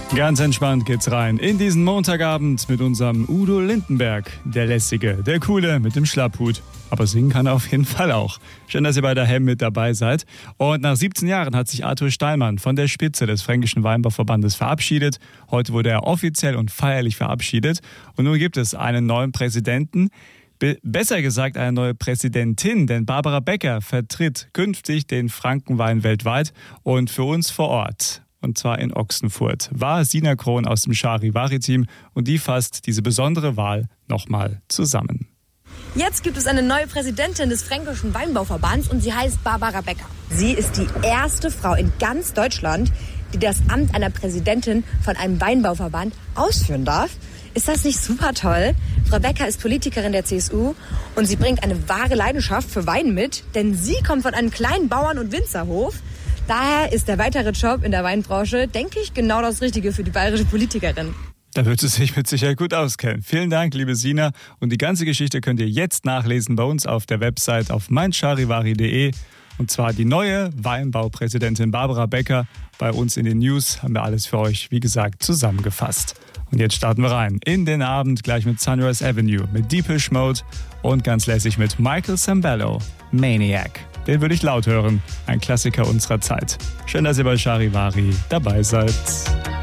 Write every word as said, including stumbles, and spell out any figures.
Ganz entspannt geht's rein in diesen Montagabend mit unserem Udo Lindenberg. Der Lässige, der Coole mit dem Schlapphut. Aber singen kann er auf jeden Fall auch. Schön, dass ihr bei der H E M mit dabei seid. Und nach siebzehn Jahren hat sich Arthur Stallmann von der Spitze des Fränkischen Weinbauverbandes verabschiedet. Heute wurde er offiziell und feierlich verabschiedet. Und nun gibt es einen neuen Präsidenten. Be- besser gesagt eine neue Präsidentin, denn Barbara Becker vertritt künftig den Frankenwein weltweit und für uns vor Ort. Und zwar in Ochsenfurt, war Sina Krohn aus dem Charivari-Team und die fasst diese besondere Wahl nochmal zusammen. Jetzt gibt es eine neue Präsidentin des Fränkischen Weinbauverbands und sie heißt Barbara Becker. Sie ist die erste Frau in ganz Deutschland, die das Amt einer Präsidentin von einem Weinbauverband ausführen darf. Ist das nicht super toll? Frau Becker ist Politikerin der C S U und sie bringt eine wahre Leidenschaft für Wein mit, denn sie kommt von einem kleinen Bauern- und Winzerhof. Daher ist der weitere Job in der Weinbranche, denke ich, genau das Richtige für die bayerische Politikerin. Da wird es sich mit Sicherheit gut auskennen. Vielen Dank, liebe Sina. Und die ganze Geschichte könnt ihr jetzt nachlesen bei uns auf der Website auf mein charivari punkt de. Und zwar die neue Weinbaupräsidentin Barbara Becker. Bei uns in den News haben wir alles für euch, wie gesagt, zusammengefasst. Und jetzt starten wir rein in den Abend gleich mit Sunrise Avenue, mit Deepish Mode und ganz lässig mit Michael Sambello, Maniac. Den würde ich laut hören, ein Klassiker unserer Zeit. Schön, dass ihr bei Charivari dabei seid.